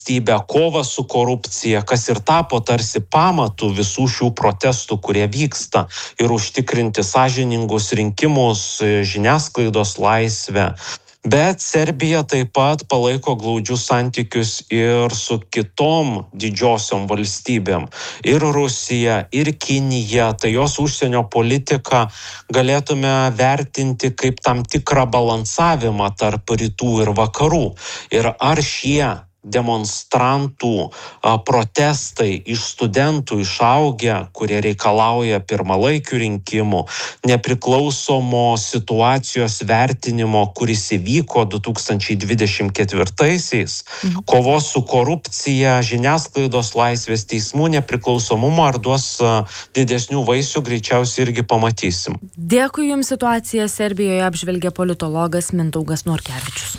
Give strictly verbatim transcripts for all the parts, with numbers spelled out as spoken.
valstybę, kovą su korupcija, kas ir tapo tarsi pamatu visų šių protestų, kurie vyksta, ir užtikrinti sąžiningus rinkimus, žiniasklaidos laisvę. Bet Serbija taip pat palaiko glaudžius santykius ir su kitom didžiosiom valstybėm. Ir Rusija, ir Kinija, tai jos užsienio politiką galėtume vertinti kaip tam tikrą balansavimą tarp rytų ir vakarų. Ir ar šie demonstrantų a, protestai iš studentų išaugę, kurie reikalauja pirmalaikių rinkimų, nepriklausomo situacijos vertinimo, kuris įvyko du tūkstančiai dvidešimt ketvirtaisiais, mhm. kovos su korupcija, žiniasklaidos laisvės, teismų nepriklausomumo, ar duos a, didesnių vaisių, greičiausiai irgi pamatysim. Dėkui Jums, situaciją Serbijoje apžvelgė politologas Mindaugas Norkevičius.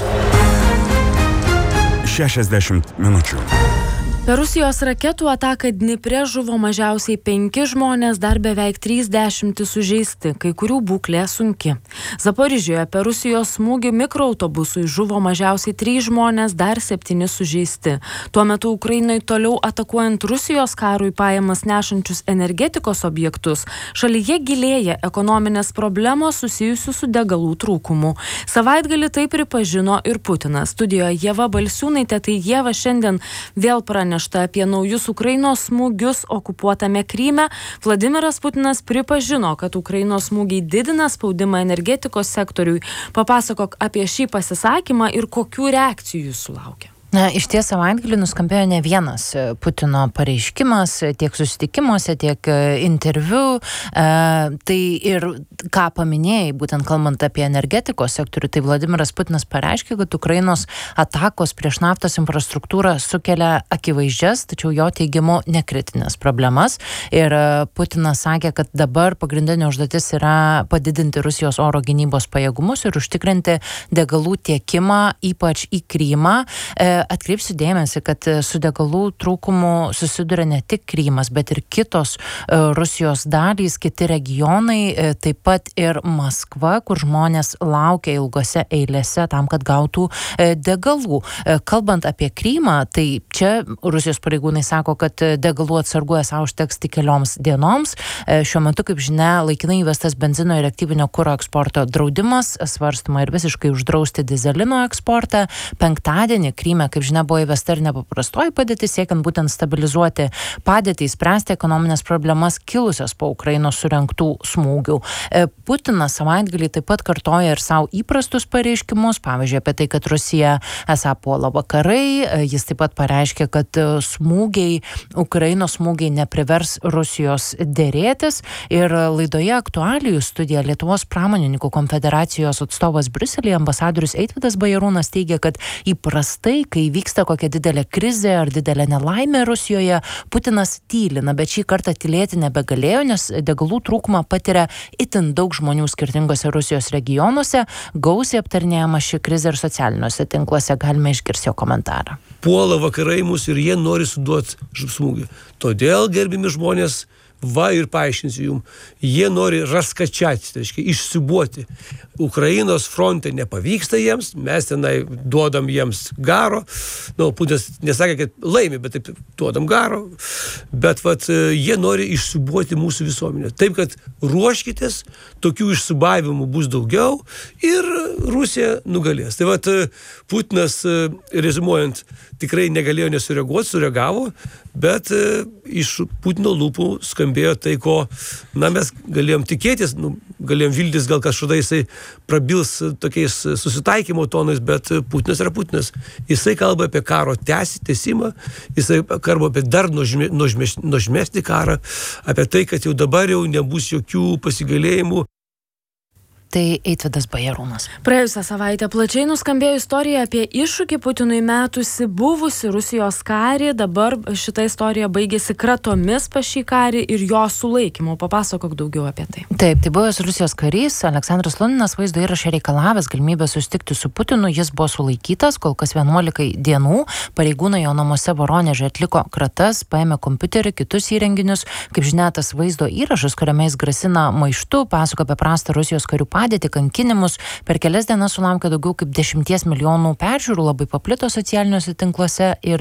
šešiasdešimt minučių. Per Rusijos raketų ataką Dnipre žuvo mažiausiai penki žmonės, dar beveik trys dešimtys sužeisti, kai kurių būklė sunki. Zaporižėje per Rusijos smūgį mikroautobusui žuvo mažiausiai trys žmonės, dar septyni sužeisti. Tuo metu Ukrainai toliau atakuojant Rusijos karui pajamas nešančius energetikos objektus, šalyje gilėja ekonominės problemos susijusių su degalų trūkumu. Savaitgalį tai pripažino ir Putinas. Studijoje Ieva Balsiūnaitė, tai Ieva šiandien vėl pranešė Nešta apie naujus Ukrainos smūgius okupuotame Kryme. Vladimiras Putinas pripažino, kad Ukrainos smūgiai didina spaudimą energetikos sektoriui. Papasakok apie šį pasisakymą ir kokių reakcijų jis sulaukė. Na, iš ties savaitgalį nuskambėjo ne vienas Putino pareiškimas tiek susitikimuose, tiek interviu. E, tai ir ką paminėjai, būtent kalbant apie energetikos sektorių, tai Vladimiras Putinas pareiškė, kad Ukrainos atakos prieš naftos infrastruktūrą sukelia akivaizdžias, tačiau jo teigimu nekritinės problemas. Ir Putinas sakė, kad dabar pagrindinė užduotis yra padidinti Rusijos oro gynybos pajėgumus ir užtikrinti degalų tiekimą, ypač į Krymą. E, Atkreipsiu dėmesį, kad su degalų trūkumu susiduria ne tik Krymas, bet ir kitos Rusijos dalys, kiti regionai, taip pat ir Maskva, kur žmonės laukia ilgose eilėse tam, kad gautų degalų. Kalbant apie Krymą, tai čia Rusijos pareigūnai sako, kad degalų atsargų esą užteks tik kelioms dienoms. Šiuo metu, kaip žinia, laikinai įvestas benzino ir aktyvinio kuro eksporto draudimas, svarstoma ir visiškai uždrausti dizelino eksportą. Penktadienį Kryme, kaip žinia, buvo įvesta ir nepaprastoji padėtis, siekiant būtent stabilizuoti padėtį, spręsti ekonominės problemas kilusios po Ukrainos surengtų smūgių. Putinas savaitgalį taip pat kartoja ir savo įprastus pareiškimus, pavyzdžiui, apie tai, kad Rusija esą puola vakarai. Jis taip pat pareiškė, kad smūgiai, Ukrainos smūgiai neprivers Rusijos dėrėtis. Ir laidoje Aktualijų studija Lietuvos pramonininkų konfederacijos atstovas Briuselyje, ambasadorius Eitvydas Bajarūnas, teigia, kad įprastai, kai vyksta kokia didelė krizė ar didelė nelaimė Rusijoje, Putinas tylina, bet šį kartą tylėti nebegalėjo, nes degalų trūkumą patiria itin daug žmonių skirtingose Rusijos regionuose. Gausiai aptarnėjama ši krizė ir socialiniuose tinkluose. Galime išgirsti jo komentarą. Puola vakarai mus ir jie nori suduoti smūgį. Todėl, gerbimi žmonės, va ir paaiškinsiu jums, jie nori raskačiati, tai reiškia išsibuoti. Ukrainos fronte nepavyksta jiems, mes tenai duodam jiems garo. Nu, Putinas nesakė, kad laimi, bet taip duodam garo. Bet vat, jie nori išsibuoti mūsų visuomenę. Taip, kad ruoškitės, tokių išsibavimų bus daugiau ir Rusija nugalės. Tai vat, Putinas, rezumuojant, tikrai negalėjo nesureaguoti, sureagavo, bet iš Putino lūpų skambėjo tai, ko na, mes galėjom tikėtis, nu, galėjom viltis, gal kažkada jisai prabils tokiais susitaikymo tonais, bet Putinas yra Putinas. Jisai kalba apie karo tęsimą, jisai kalba apie dar nuožme, nuožmes, nuožmesnį karą, apie tai, kad jau dabar jau nebus jokių pasigailėjimų. Tai Eitvydas Bajarūnas. Praėjusią savaitę plačiai nuskambėjo istorija apie iššūkį Putinui metusi buvusi Rusijos karį. Dabar šita istorija baigėsi kratomis pas šį karį ir jo sulaikymu. Papasakok daugiau apie tai. Taip, tai buvęs Rusijos karys Aleksandras Luninas vaizdo įraše reikalavęs galimybę susitikti su Putinu. Jis buvo sulaikytas, kol kas vienuolikai dienų. Pareigūnai jo namuose Voroneže atliko kratas, paėmė kompiuterį, kitus įrenginius. Kaip žinia, tas vaizdo įrašas, kuriame jis grasina maištu, pasako apie prastą Rusijos karių padėtį, kankinimus. Per kelias dienas sulaukė daugiau kaip dešimties milijonų peržiūrų, labai paplito socialiniuose tinkluose ir